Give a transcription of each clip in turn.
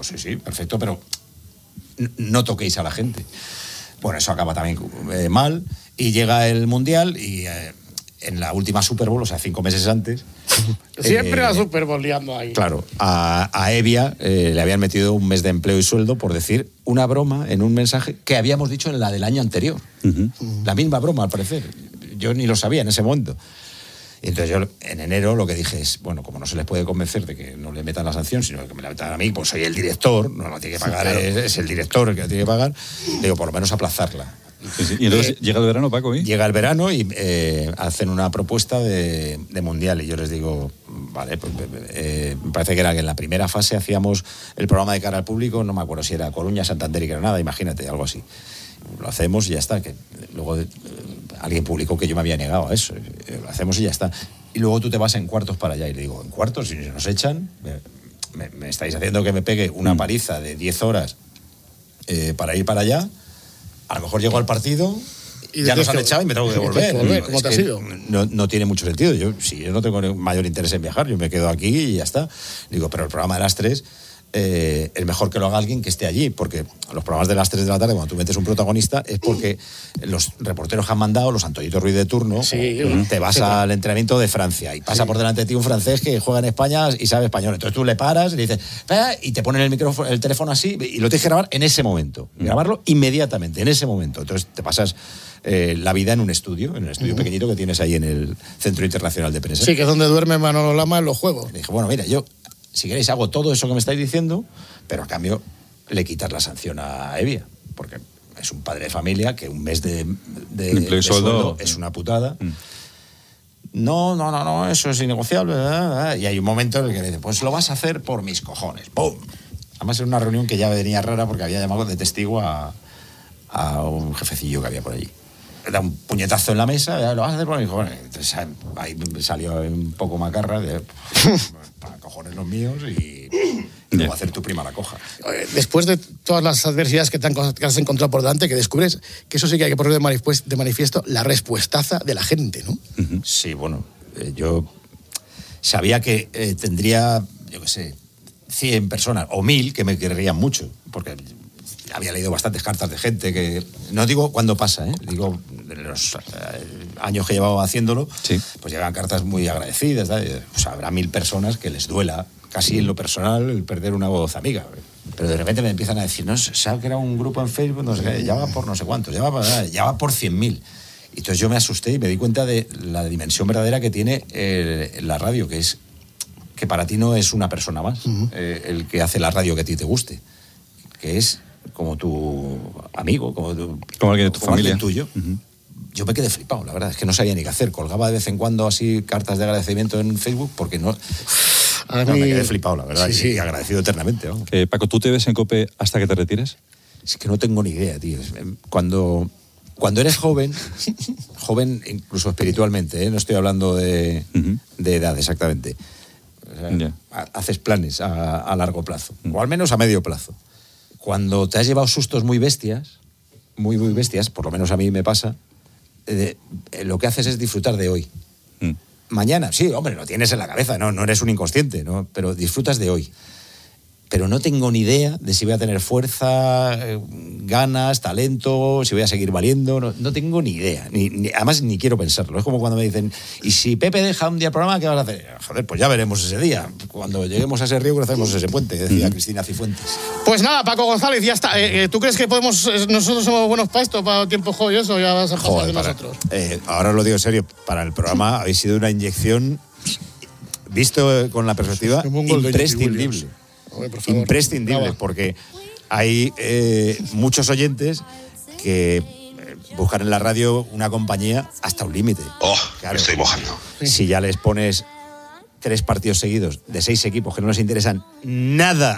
sí, perfecto, pero no toquéis a la gente. Bueno, eso acaba también mal, y llega el Mundial y en la última Super Bowl, o sea, 5 meses antes... Siempre la Super Bowl liando ahí. Claro, a Evia le habían metido un mes de empleo y sueldo por decir una broma en un mensaje que habíamos dicho en la del año anterior. La misma broma, al parecer. Yo ni lo sabía en ese momento. Y entonces yo en enero lo que dije es, bueno, como no se les puede convencer de que no le metan la sanción, sino que me la metan a mí, pues soy el director, no la tiene que pagar, sí, claro. Es el director el que la tiene que pagar, digo, por lo menos aplazarla. Sí. Y entonces llega el verano, Paco, ¿eh? Llega el verano y hacen una propuesta de mundial, y yo les digo, vale, pues me parece que era que en la primera fase hacíamos el programa de cara al público, no me acuerdo si era Coruña, Santander y Granada, imagínate, algo así. Lo hacemos y ya está, que luego alguien publicó que yo me había negado a eso, lo hacemos y ya está. Y luego tú te vas en cuartos para allá, y le digo, ¿en cuartos? Si nos echan, me estáis haciendo que me pegue una paliza de 10 horas para ir para allá. A lo mejor llego al partido, ya nos han echado y me tengo que volver. ¿Cómo te ha sido? No tiene mucho sentido. Yo no tengo mayor interés en viajar, yo me quedo aquí y ya está. Digo, pero el programa de las 3 es mejor que lo haga alguien que esté allí, porque los programas de las 3 de la tarde, cuando tú metes un protagonista, es porque los reporteros que han mandado, los Antoñito Ruiz de turno, te vas al entrenamiento de Francia y pasa por delante de ti un francés que juega en España y sabe español. Entonces tú le paras y le dices, y te ponen el teléfono así y lo tienes que grabar en ese momento. Grabarlo inmediatamente, en ese momento. Entonces te pasas la vida en un estudio pequeñito que tienes ahí en el Centro Internacional de Prensa. Sí, que es donde duerme Manolo Lama en los juegos. Le dije, bueno, mira, yo, si queréis, hago todo eso que me estáis diciendo, pero a cambio le quitas la sanción a Evia, porque es un padre de familia que un mes de sueldo es una putada. No, eso es innegociable, ¿verdad? Y hay un momento en el que le dice, pues lo vas a hacer por mis cojones. ¡Pum! Además era una reunión que ya venía rara porque había llamado de testigo a un jefecillo que había por allí. Le da un puñetazo en la mesa, lo vas a hacer por mis cojones. Entonces ahí salió un poco macarra de... para cojones los míos y luego hacer tu prima la coja. Después de todas las adversidades que has encontrado por delante, que descubres que eso sí que hay que poner de manifiesto la respuestaza de la gente, ¿no? Sí, bueno, yo sabía que tendría, yo qué sé, 100 personas o 1000 que me querrían mucho, porque había leído bastantes cartas de gente que... No digo cuándo pasa, digo en los años que llevaba haciéndolo, sí. Pues llegan cartas muy agradecidas, pues habrá 1000 personas que les duela casi en lo personal el perder una voz amiga. Pero de repente me empiezan a decir, no, se ha creado un grupo en Facebook, no sé qué, ya va por no sé cuántos, ya va por 100.000. Y entonces yo me asusté y me di cuenta de la dimensión verdadera que tiene la radio, que es que para ti no es una persona más, el que hace la radio que a ti te guste, que es como tu amigo, como alguien de tu familia, alguien tuyo. Yo me quedé flipado, la verdad, es que no sabía ni qué hacer. Colgaba de vez en cuando así cartas de agradecimiento en Facebook porque no... me quedé flipado, la verdad, sí. Y agradecido eternamente. Paco, ¿tú te ves en COPE hasta que te retires? Es que no tengo ni idea, tío. Cuando eres joven incluso espiritualmente, no estoy hablando de edad exactamente, o sea, haces planes a largo plazo, o al menos a medio plazo. Cuando te has llevado sustos muy bestias, muy bestias, por lo menos a mí me pasa, lo que haces es disfrutar de hoy. Mañana, sí, hombre, lo tienes en la cabeza, no eres un inconsciente, ¿no? Pero disfrutas de hoy. Pero no tengo ni idea de si voy a tener fuerza, ganas, talento, si voy a seguir valiendo, no tengo ni idea. Además, ni quiero pensarlo. Es como cuando me dicen, ¿y si Pepe deja un día el programa, qué vas a hacer? Joder, pues ya veremos ese día. Cuando lleguemos a ese río, cruzaremos ese puente, decía Cristina Cifuentes. Pues nada, Paco González, ya está. ¿Tú crees que nosotros somos buenos para esto, para tiempo joven, eso? Ya vas a pasar de nosotros. Ahora os lo digo en serio, para el programa habéis sido una inyección, visto con la perspectiva, imprescindible. Imprescindible, porque hay muchos oyentes que buscan en la radio una compañía hasta un límite. Claro, me estoy mojando. Si ya les pones 3 partidos seguidos de 6 equipos que no les interesan nada,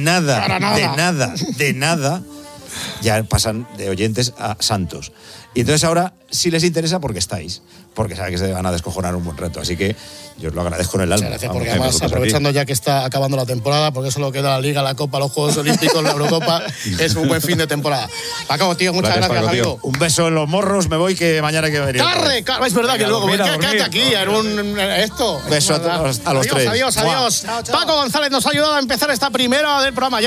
ya pasan de oyentes a santos. Y entonces ahora sí les interesa porque estáis, porque saben que se van a descojonar un buen rato. Así que yo os lo agradezco en el alma. Gracias, porque además, aprovechando ya que está acabando la temporada, porque solo queda la Liga, la Copa, los Juegos Olímpicos, la Eurocopa, es un buen fin de temporada. Paco, tío, muchas gracias, amigo. Un beso en los morros, me voy, que mañana hay que venir. ¡Carre! Es verdad que luego, quédate aquí, en esto. Beso a los 3. Adiós. Paco González nos ha ayudado a empezar esta primera del programa.